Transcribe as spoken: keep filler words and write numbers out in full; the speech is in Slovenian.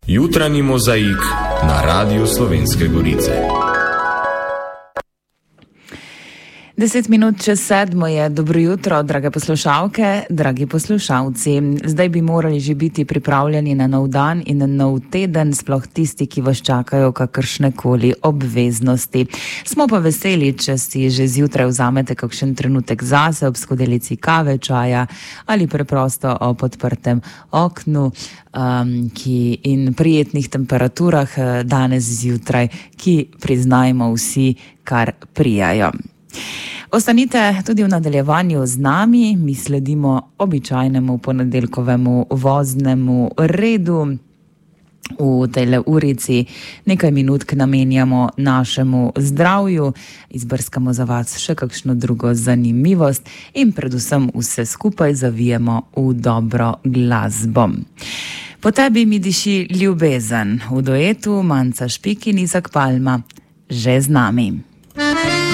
Jutranji mozaik na Radiu Slovenske Gorice. Deset minut čez sedmo je. Dobro jutro, drage poslušalke, dragi poslušalci. Zdaj bi morali že biti pripravljeni na nov dan in na nov teden, sploh tisti, ki vas čakajo kakršnekoli obveznosti. Smo pa veseli, če si že zjutraj vzamete kakšen trenutek zase ob skodelici kave, čaja ali preprosto ob odprtem oknu um, ki in prijetnih temperaturah danes zjutraj, ki priznajmo vsi kar prijajo. Ostanite tudi v nadaljevanju z nami, mi sledimo običajnemu ponedeljkovemu voznemu redu. V tejle urici nekaj minutk namenjamo našemu zdravju, izbrskamo za vas še kakšno drugo zanimivost in predvsem vse skupaj zavijemo v dobro glasbo. Po tebi mi diši ljubezen, v duetu Manca Špik in Izak Palma, že z nami.